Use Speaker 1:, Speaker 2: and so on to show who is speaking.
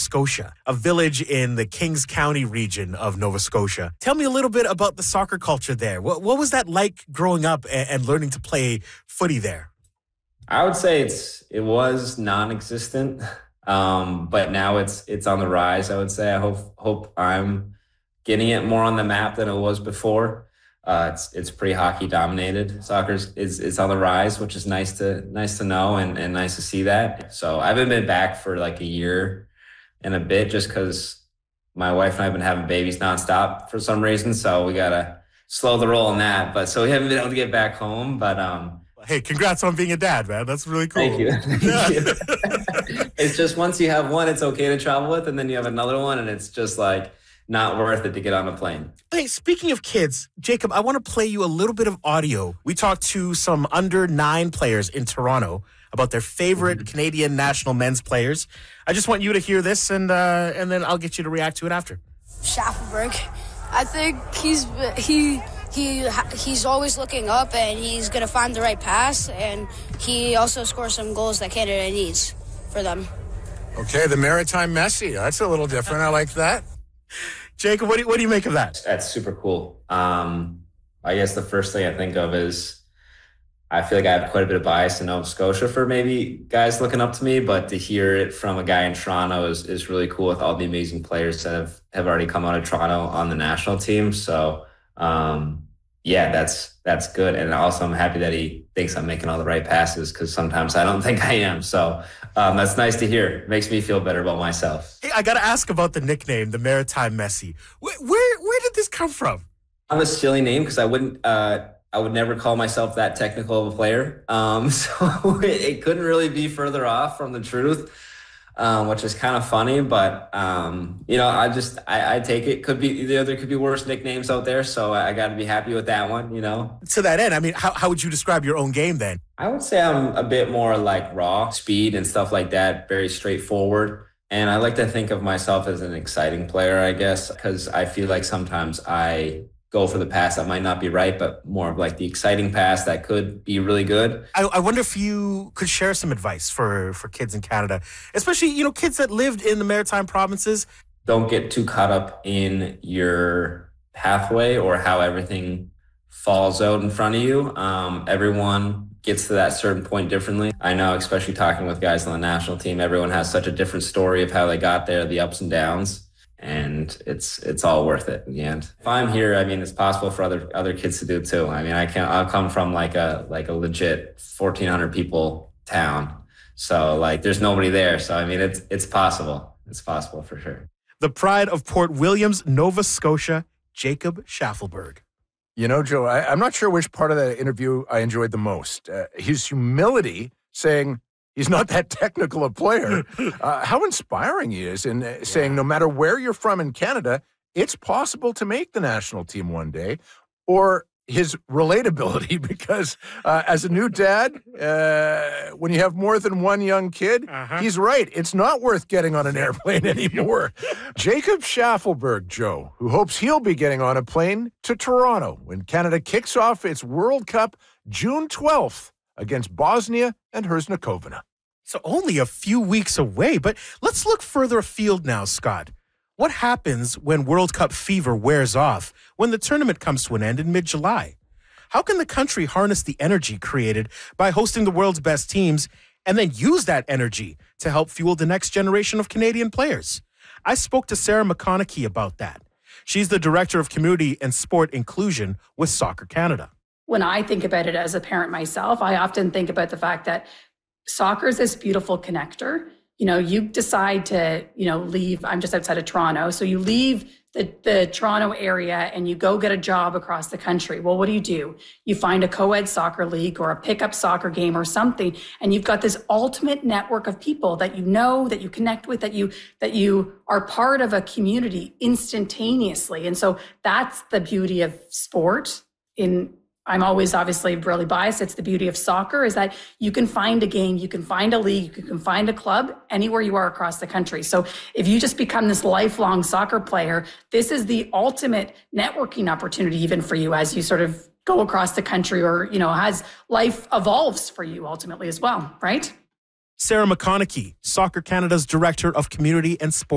Speaker 1: Scotia, a village in the Kings County region of Nova Scotia. Tell me a little bit about the soccer culture there. What was that like growing up and learning to play footy there?
Speaker 2: I would say it was non-existent, but now it's on the rise. I would say I hope I'm getting it more on the map than it was before. It's pretty hockey dominated. Soccer is on the rise, which is nice to know and nice to see that. So I haven't been back for like a year and a bit just because my wife and I have been having babies nonstop for some reason. So we gotta slow the roll on that. But so we haven't been able to get back home. But
Speaker 1: hey, congrats on being a dad, man. That's really cool.
Speaker 2: Thank you. Thank you. It's just once you have one, it's okay to travel with, and then you have another one, and it's just like not worth it to get on a plane.
Speaker 1: Hey, speaking of kids, Jacob, I want to play you a little bit of audio. We talked to some under 9 players in Toronto about their favorite Canadian national men's players. I just want you to hear this, and then I'll get you to react to it after.
Speaker 3: Shaffelburg. I think he's always looking up, and he's going to find the right pass, and he also scores some goals that Canada needs for them.
Speaker 4: Okay, the Maritime Messi. That's a little different. I like that.
Speaker 1: Jacob, what do you make of that?
Speaker 2: That's super cool. I guess the first thing I think of is I feel like I have quite a bit of bias in Nova Scotia for maybe guys looking up to me, but to hear it from a guy in Toronto is really cool with all the amazing players that have already come out of Toronto on the national team. So, yeah, that's good. And also I'm happy that he thinks I'm making all the right passes because sometimes I don't think I am. So that's nice to hear. It makes me feel better about myself.
Speaker 1: Hey, I got to ask about the nickname, the Maritime Messi. Where did this come from?
Speaker 2: I'm a silly name because I would never call myself that technical of a player. So it couldn't really be further off from the truth. Which is kind of funny, but I take it. Could be there could be worse nicknames out there, so I got to be happy with that one.
Speaker 1: To that end, I mean, how would you describe your own game then?
Speaker 2: I would say I'm a bit more like raw, speed and stuff like that, very straightforward. And I like to think of myself as an exciting player, I guess, because I feel like sometimes I go for the pass that might not be right, but more of like the exciting pass that could be really good.
Speaker 1: I wonder if you could share some advice for kids in Canada, especially, kids that lived in the Maritime provinces.
Speaker 2: Don't get too caught up in your pathway or how everything falls out in front of you. Everyone gets to that certain point differently. I know, especially talking with guys on the national team, everyone has such a different story of how they got there, the ups and downs. And it's all worth it in the end. If I'm here, I mean, it's possible for other kids to do it too. I mean, I'll come from like a legit 1,400 people town. So like there's nobody there. So I mean, it's possible. It's possible for sure.
Speaker 1: The pride of Port Williams, Nova Scotia, Jacob Shaffelburg.
Speaker 4: Joe, I'm not sure which part of that interview I enjoyed the most. His humility, saying he's not that technical a player. How inspiring he is in saying no matter where you're from in Canada, it's possible to make the national team one day. Or his relatability, because as a new dad, when you have more than one young kid, he's right. It's not worth getting on an airplane anymore. Jacob Shaffelburg, Joe, who hopes he'll be getting on a plane to Toronto when Canada kicks off its World Cup June 12th. Against Bosnia and Herzegovina.
Speaker 1: So only a few weeks away, but let's look further afield now, Scott. What happens when World Cup fever wears off, when the tournament comes to an end in mid-July? How can the country harness the energy created by hosting the world's best teams and then use that energy to help fuel the next generation of Canadian players? I spoke to Sarah McConaughey about that. She's the Director of Community and Sport Inclusion with Soccer Canada.
Speaker 5: When I think about it as a parent myself, I often think about the fact that soccer is this beautiful connector. You decide to, leave. I'm just outside of Toronto. So you leave the Toronto area and you go get a job across the country. Well, what do? You find a co-ed soccer league or a pickup soccer game or something. And you've got this ultimate network of people that that you connect with, that you are part of a community instantaneously. And so that's the beauty of sport. I'm always obviously really biased. It's the beauty of soccer is that you can find a game, you can find a league, you can find a club anywhere you are across the country. So if you just become this lifelong soccer player, this is the ultimate networking opportunity even for you as you sort of go across the country or, as life evolves for you ultimately as well, right?
Speaker 1: Sarah McConaughey, Soccer Canada's Director of Community and Sport.